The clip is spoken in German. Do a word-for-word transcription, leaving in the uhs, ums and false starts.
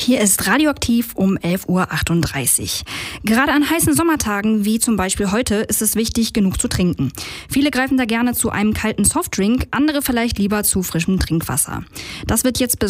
Hier ist Radioaktiv um elf Uhr achtunddreißig. Gerade an heißen Sommertagen, wie zum Beispiel heute, ist es wichtig, genug zu trinken. Viele greifen da gerne zu einem kalten Softdrink, andere vielleicht lieber zu frischem Trinkwasser. Das wird jetzt